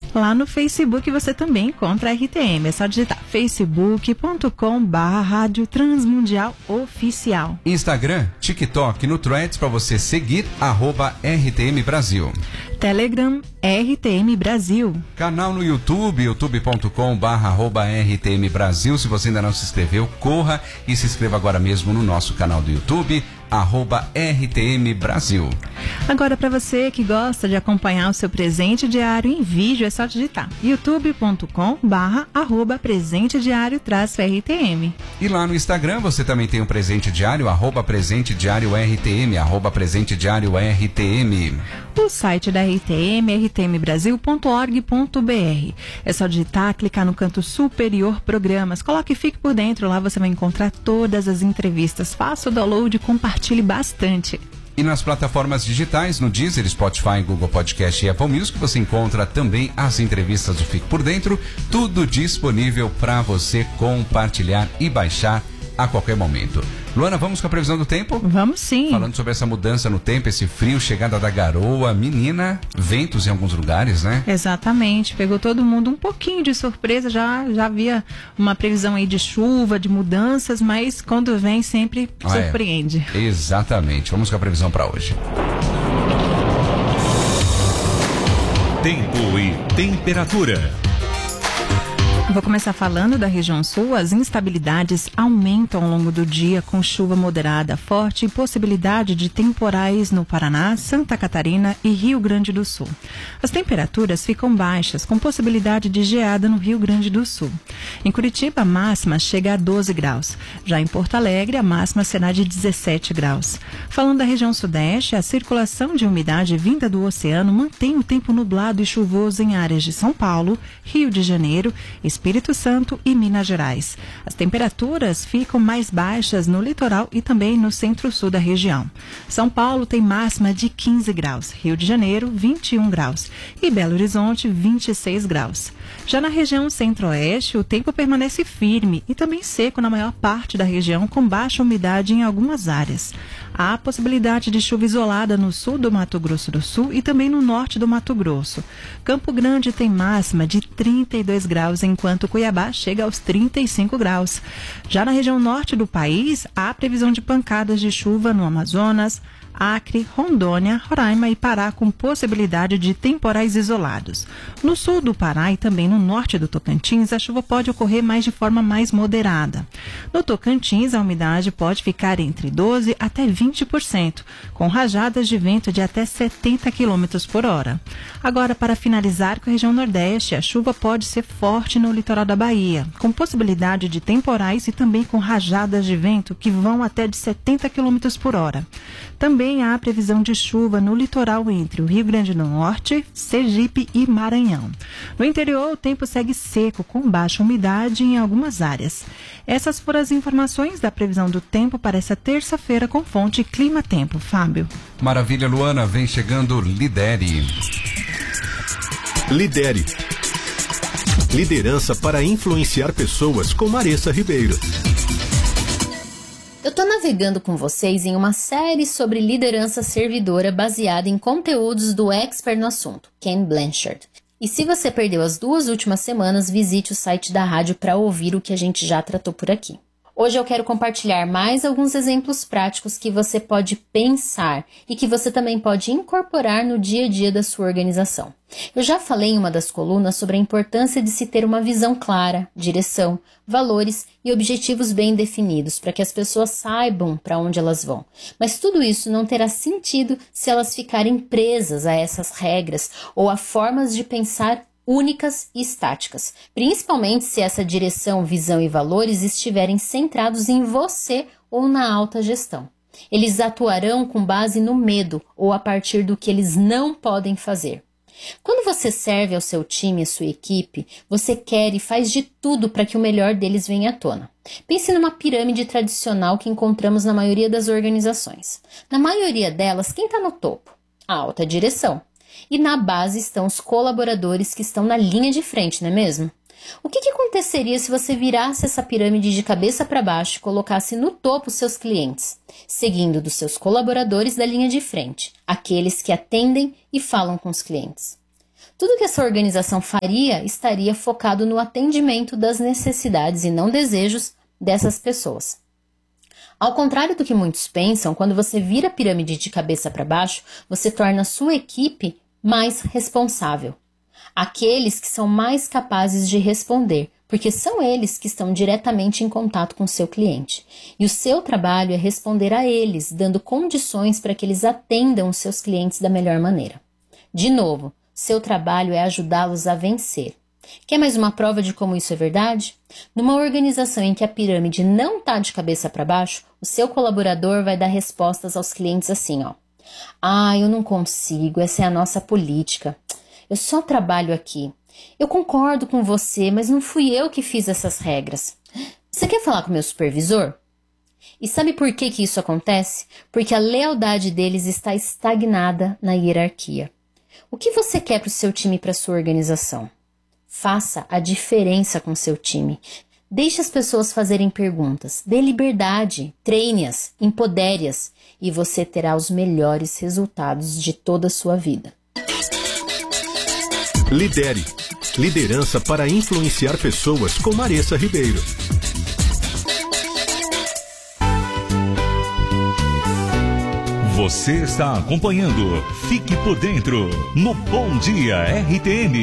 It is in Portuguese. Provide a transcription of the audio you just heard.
Lá no Facebook você também encontra a RTM. É só digitar facebook.com/Rádio Transmundial Oficial. Instagram, TikTok, no Threads para você seguir @RTM Brasil. Telegram, RTM Brasil. Canal no YouTube, youtube.com/RTM Brasil. Se você ainda não se inscreveu, corra e se inscreva agora mesmo no nosso canal do YouTube, @RTM Brasil. Agora, para você que gosta de acompanhar o seu presente diário em vídeo, é só digitar youtube.com/presente-diário-RTM. E lá no Instagram você também tem um presente diário, @presente-diário-RTM, @presente-diário-RTM. O site da RTM, rtmbrasil.org.br. É só digitar, clicar no canto superior Programas. Coloque e fique por dentro, lá você vai encontrar todas as entrevistas. Faça o download e compartilhe bastante. E nas plataformas digitais, no Deezer, Spotify, Google Podcast e Apple Music, você encontra também as entrevistas do Fique por Dentro, tudo disponível para você compartilhar e baixar a qualquer momento. Luana, vamos com a previsão do tempo? Vamos sim. Falando sobre essa mudança no tempo, esse frio, chegada da garoa, menina, ventos em alguns lugares, né? Exatamente, pegou todo mundo um pouquinho de surpresa, já havia uma previsão aí de chuva, de mudanças, mas quando vem sempre surpreende. Exatamente, vamos com a previsão para hoje. Tempo e temperatura. Vou começar falando da região sul. As instabilidades aumentam ao longo do dia com chuva moderada, forte e possibilidade de temporais no Paraná, Santa Catarina e Rio Grande do Sul. As temperaturas ficam baixas, com possibilidade de geada no Rio Grande do Sul. Em Curitiba, a máxima chega a 12 graus. Já em Porto Alegre, a máxima será de 17 graus. Falando da região sudeste, a circulação de umidade vinda do oceano mantém o tempo nublado e chuvoso em áreas de São Paulo, Rio de Janeiro, Espírito Santo e Minas Gerais. As temperaturas ficam mais baixas no litoral e também no centro-sul da região. São Paulo tem máxima de 15 graus, Rio de Janeiro 21 graus e Belo Horizonte 26 graus. Já na região centro-oeste, o tempo permanece firme e também seco na maior parte da região, com baixa umidade em algumas áreas. Há possibilidade de chuva isolada no sul do Mato Grosso do Sul e também no norte do Mato Grosso. Campo Grande tem máxima de 32 graus, enquanto Cuiabá chega aos 35 graus. Já na região norte do país, há previsão de pancadas de chuva no Amazonas, Acre, Rondônia, Roraima e Pará, com possibilidade de temporais isolados. No sul do Pará e também no norte do Tocantins, a chuva pode ocorrer de forma mais moderada. No Tocantins, a umidade pode ficar entre 12% até 20%, com rajadas de vento de até 70 km por hora. Agora, para finalizar com a região nordeste, a chuva pode ser forte no litoral da Bahia, com possibilidade de temporais e também com rajadas de vento que vão até de 70 km por hora. Também há previsão de chuva no litoral entre o Rio Grande do Norte, Sergipe e Maranhão. No interior, o tempo segue seco, com baixa umidade em algumas áreas. Essas foram as informações da previsão do tempo para essa terça-feira com fonte Clima Tempo. Fábio. Maravilha, Luana. Vem chegando Lidere. Lidere. Liderança para influenciar pessoas com Maressa Ribeiro. Eu tô navegando com vocês em uma série sobre liderança servidora baseada em conteúdos do expert no assunto, Ken Blanchard. E se você perdeu as 2 últimas semanas, visite o site da rádio para ouvir o que a gente já tratou por aqui. Hoje eu quero compartilhar mais alguns exemplos práticos que você pode pensar e que você também pode incorporar no dia a dia da sua organização. Eu já falei em uma das colunas sobre a importância de se ter uma visão clara, direção, valores e objetivos bem definidos para que as pessoas saibam para onde elas vão. Mas tudo isso não terá sentido se elas ficarem presas a essas regras ou a formas de pensar únicas e estáticas, principalmente se essa direção, visão e valores estiverem centrados em você ou na alta gestão. Eles atuarão com base no medo ou a partir do que eles não podem fazer. Quando você serve ao seu time e sua equipe, você quer e faz de tudo para que o melhor deles venha à tona. Pense numa pirâmide tradicional que encontramos na maioria das organizações. Na maioria delas, quem está no topo? A alta direção. E na base estão os colaboradores que estão na linha de frente, não é mesmo? O que aconteceria se você virasse essa pirâmide de cabeça para baixo e colocasse no topo seus clientes, seguindo dos seus colaboradores da linha de frente, aqueles que atendem e falam com os clientes? Tudo que essa organização faria estaria focado no atendimento das necessidades e não desejos dessas pessoas. Ao contrário do que muitos pensam, quando você vira a pirâmide de cabeça para baixo, você torna a sua equipe mais responsável. Aqueles que são mais capazes de responder, porque são eles que estão diretamente em contato com o seu cliente. E o seu trabalho é responder a eles, dando condições para que eles atendam os seus clientes da melhor maneira. De novo, seu trabalho é ajudá-los a vencer. Quer mais uma prova de como isso é verdade? Numa organização em que a pirâmide não está de cabeça para baixo, o seu colaborador vai dar respostas aos clientes assim, ó. Eu não consigo, essa é a nossa política. Eu só trabalho aqui. Eu concordo com você, mas não fui eu que fiz essas regras. Você quer falar com o meu supervisor? E sabe por que isso acontece? Porque a lealdade deles está estagnada na hierarquia. O que você quer para o seu time e para a sua organização? Faça a diferença com seu time. Deixe as pessoas fazerem perguntas. Dê liberdade, treine-as, empodere-as e você terá os melhores resultados de toda a sua vida. Lidere. Liderança para influenciar pessoas com Maressa Ribeiro. Você está acompanhando Fique por Dentro no Bom Dia RTM.